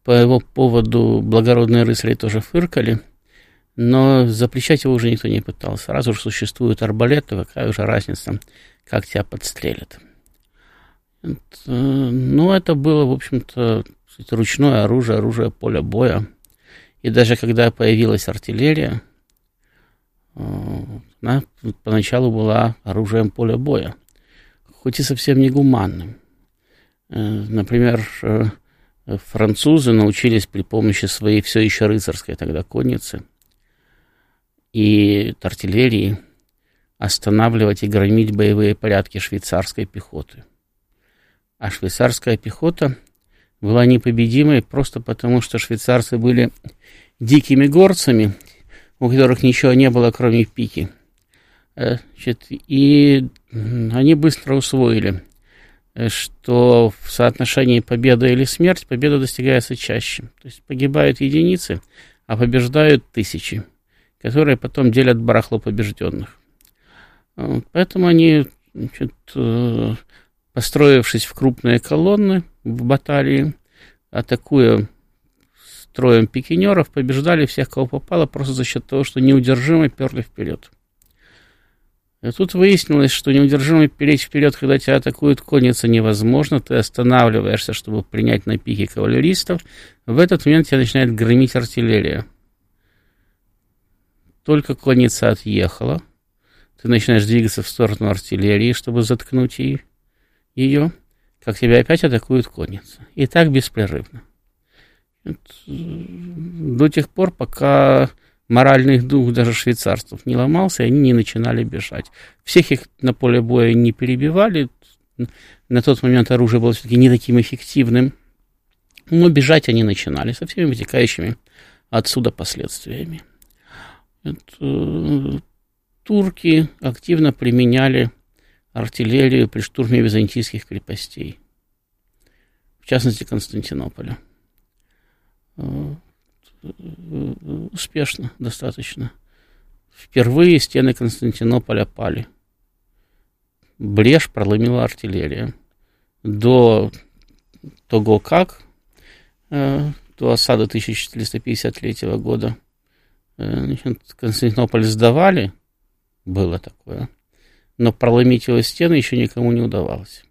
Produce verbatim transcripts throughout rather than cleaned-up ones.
по его поводу благородные рыцари тоже фыркали, но запрещать его уже никто не пытался. Раз уж существуют арбалеты, какая уже разница, как тебя подстрелят. Но это было, в общем-то, ручное оружие, оружие поля боя. И даже когда появилась артиллерия, она поначалу была оружием поля боя, хоть и совсем не гуманным. Например, французы научились при помощи своей все еще рыцарской тогда конницы и артиллерии останавливать и громить боевые порядки швейцарской пехоты. А швейцарская пехота была непобедимой просто потому, что швейцарцы были дикими горцами, у которых ничего не было, кроме пики. Значит, и они быстро усвоили, что в соотношении победа или смерть победа достигается чаще. То есть погибают единицы, а побеждают тысячи, которые потом делят барахло побежденных. Поэтому они, значит, построившись в крупные колонны в баталии, атакуя строем пикинеров, побеждали всех, кого попало, просто за счет того, что неудержимо перли вперед. И тут выяснилось, что неудержимо переть вперед, когда тебя атакует конница, невозможно. Ты останавливаешься, чтобы принять на пике кавалеристов. В этот момент тебя начинает громить артиллерия. Только конница отъехала. Ты начинаешь двигаться в сторону артиллерии, чтобы заткнуть ее. Как тебя опять атакует конница. И так беспрерывно. До тех пор, пока моральный дух даже швейцарцев не ломался, и они не начинали бежать. Всех их на поле боя не перебивали. На тот момент оружие было все-таки не таким эффективным. Но бежать они начинали со всеми вытекающими отсюда последствиями. Это, турки активно применяли артиллерию при штурме византийских крепостей. В частности, Константинополя. Успешно достаточно. Впервые стены Константинополя пали. Брешь проломила артиллерия. До того, как до осады тысяча четыреста пятьдесят третьего года значит, Константинополь сдавали, было такое, но проломить его стены еще никому не удавалось.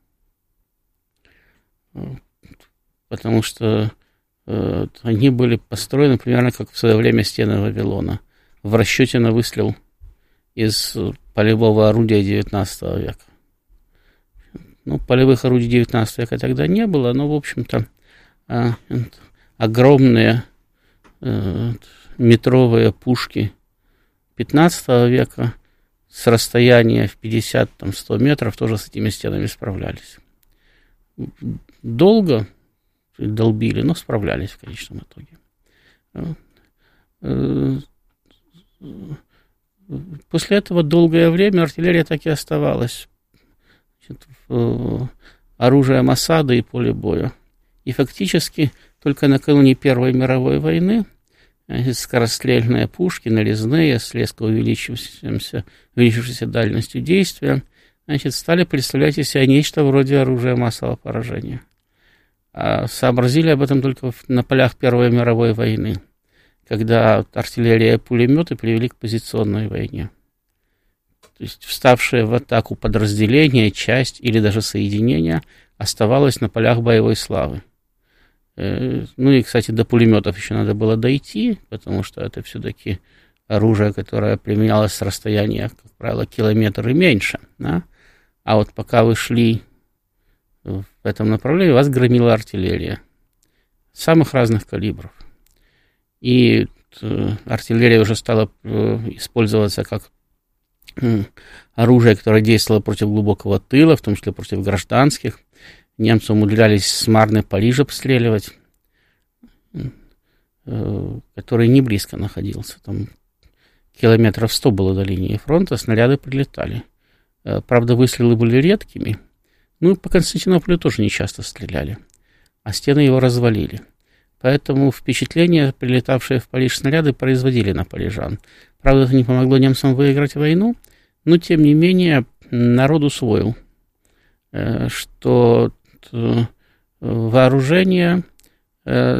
Потому что они были построены примерно как в свое время стены Вавилона, в расчете на выстрел из полевого орудия девятнадцатого века. Ну, полевых орудий девятнадцатого века тогда не было, но, в общем-то, огромные метровые пушки пятнадцатого века с расстояния в пятьдесят-сто метров тоже с этими стенами справлялись. Долго долбили, но справлялись в конечном итоге. После этого долгое время артиллерия так и оставалась оружием осады и поле боя. И фактически только накануне Первой мировой войны скорострельные пушки, нарезные, с резко увеличившейся, увеличившейся дальностью действия, значит, стали представлять из себя нечто вроде оружия массового поражения. А сообразили об этом только на полях Первой мировой войны, когда артиллерия и пулеметы привели к позиционной войне. То есть вставшие в атаку подразделения, часть или даже соединение оставалось на полях боевой славы. Ну и, кстати, до пулеметов еще надо было дойти, потому что это все-таки оружие, которое применялось с расстояния, как правило, километр и меньше. Да? А вот пока вы шли в этом направлении, вас громила артиллерия самых разных калибров. И артиллерия уже стала использоваться как оружие, которое действовало против глубокого тыла, в том числе против гражданских. Немцы умудрялись с Марны Париж обстреливать, который не близко находился. Там километров сто было до линии фронта, снаряды прилетали. Правда, выстрелы были редкими. Ну, по Константинополю тоже нечасто стреляли, а стены его развалили. Поэтому впечатление, прилетавшие в Париж снаряды, производили на парижан. Правда, это не помогло немцам выиграть войну, но, тем не менее, народ усвоил, что вооружение